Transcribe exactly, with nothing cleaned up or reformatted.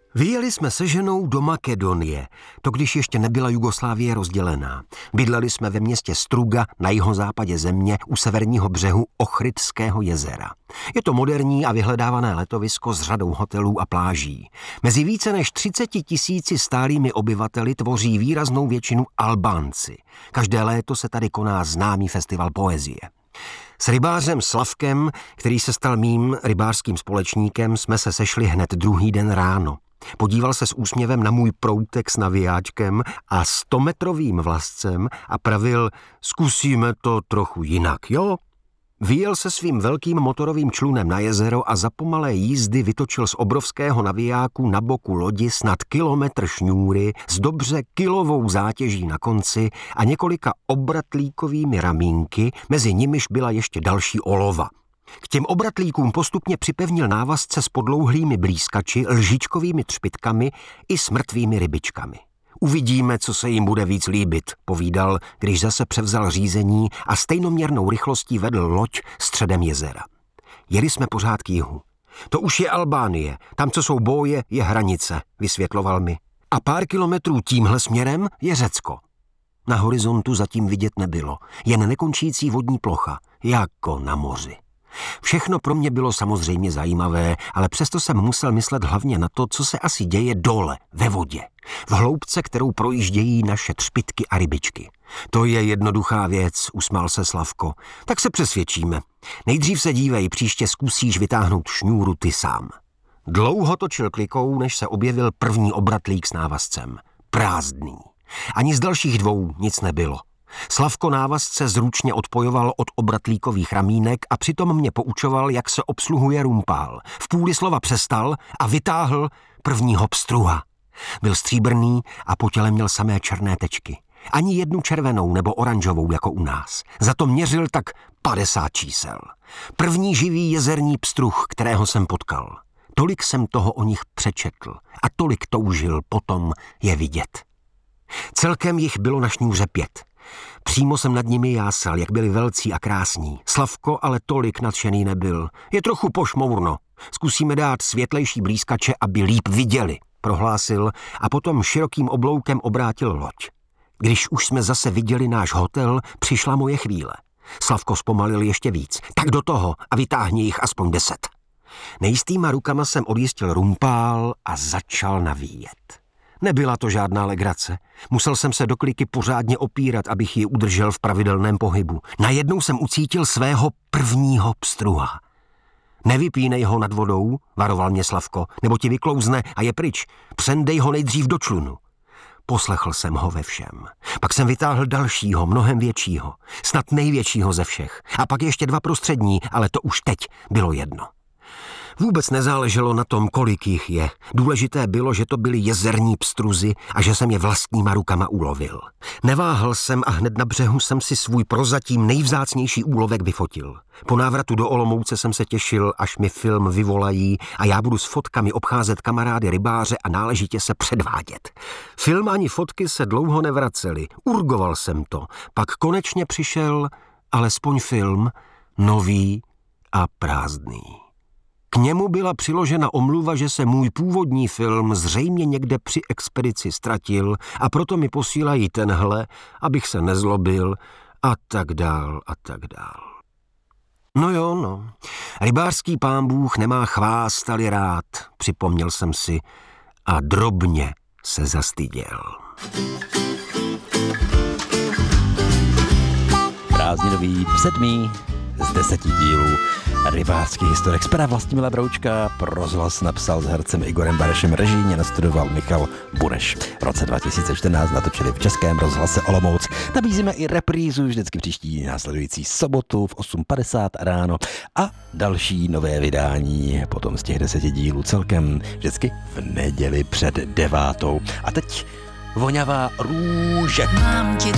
Vyjeli jsme se ženou do Makedonie, to když ještě nebyla Jugoslávie rozdělená. Bydleli jsme ve městě Struga na jihozápadě země u severního břehu Ochridského jezera. Je to moderní a vyhledávané letovisko s řadou hotelů a pláží. Mezi více než třiceti tisíci stálými obyvateli tvoří výraznou většinu Albánci. Každé léto se tady koná známý festival poezie. S rybářem Slavkem, který se stal mým rybářským společníkem, jsme se sešli hned druhý den ráno. Podíval se s úsměvem na můj proutek s navijáčkem a stometrovým vlascem a pravil, zkusíme to trochu jinak, jo? Vyjel se svým velkým motorovým člunem na jezero a za pomalé jízdy vytočil z obrovského navijáku na boku lodi snad kilometr šňůry s dobře kilovou zátěží na konci a několika obratlíkovými ramínky, mezi nimiž byla ještě další olova. K těm obratlíkům postupně připevnil návazce s podlouhlými blízkači, lžičkovými třpitkami i s mrtvými rybičkami. Uvidíme, co se jim bude víc líbit, povídal, když zase převzal řízení a stejnoměrnou rychlostí vedl loď středem jezera. Jeli jsme pořád k jihu. To už je Albánie, tam, co jsou boje, je hranice, vysvětloval mi. A pár kilometrů tímhle směrem je Řecko. Na horizontu zatím vidět nebylo, jen nekončící vodní plocha, jako na moři. Všechno pro mě bylo samozřejmě zajímavé, ale přesto jsem musel myslet hlavně na to, co se asi děje dole, ve vodě. V hloubce, kterou projíždějí naše třpytky a rybičky. To je jednoduchá věc, usmál se Slavko. Tak se přesvědčíme. Nejdřív se dívej, příště zkusíš vytáhnout šňůru ty sám. Dlouho točil klikou, než se objevil první obratlík s návazcem. Prázdný. Ani z dalších dvou nic nebylo. Slavko návazce zručně odpojoval od obratlíkových ramínek a přitom mě poučoval, jak se obsluhuje rumpál. V půli slova přestal a vytáhl prvního pstruha. Byl stříbrný a po těle měl samé černé tečky. Ani jednu červenou nebo oranžovou jako u nás. Za to měřil tak padesát čísel. První živý jezerní pstruh, kterého jsem potkal. Tolik jsem toho o nich přečetl a tolik toužil potom je vidět. Celkem jich bylo na šňůře pět. Přímo jsem nad nimi jásal, jak byli velcí a krásní. Slavko ale tolik nadšený nebyl. Je trochu pošmourno. Zkusíme dát světlejší blízkače, aby líp viděli, prohlásil a potom širokým obloukem obrátil loď. Když už jsme zase viděli náš hotel, přišla moje chvíle. Slavko zpomalil ještě víc. Tak do toho a vytáhni jich aspoň deset. Nejistýma rukama jsem odjistil rumpál a začal navíjet. Nebyla to žádná legrace. Musel jsem se do kliky pořádně opírat, abych ji udržel v pravidelném pohybu. Najednou jsem ucítil svého prvního pstruha. Nevypínej ho nad vodou, varoval mě Slavko, nebo ti vyklouzne a je pryč. Přendej ho nejdřív do člunu. Poslechl jsem ho ve všem. Pak jsem vytáhl dalšího, mnohem většího. Snad největšího ze všech. A pak ještě dva prostřední, ale to už teď bylo jedno. Vůbec nezáleželo na tom, kolik jich je. Důležité bylo, že to byly jezerní pstruzy a že jsem je vlastníma rukama ulovil. Neváhal jsem a hned na břehu jsem si svůj prozatím nejvzácnější úlovek vyfotil. Po návratu do Olomouce jsem se těšil, až mi film vyvolají a já budu s fotkami obcházet kamarády rybáře a náležitě se předvádět. Film ani fotky se dlouho nevracely. Urgoval jsem to. Pak konečně přišel alespoň film, nový a prázdný. K němu byla přiložena omluva, že se můj původní film zřejmě někde při expedici ztratil a proto mi posílají tenhle, abych se nezlobil a tak dál a tak dál. No jo, no. Rybářský pánbůh nemá chvást, ale rád, připomněl jsem si a drobně se zastyděl. Prázdninový sedmý z deseti dílů rybářský historik z pera Vlastimila Broučka pro rozhlas napsal s hercem Igorem Barešem, režijně nastudoval Michal Bureš. V roce dva tisíce čtrnáct natočili v Českém rozhlase Olomouc. Nabízíme i reprízu vždycky příští následující sobotu v osm padesát ráno a další nové vydání potom z těch deseti dílů celkem vždycky v neděli před devátou. A teď voňavá růže. Mám ti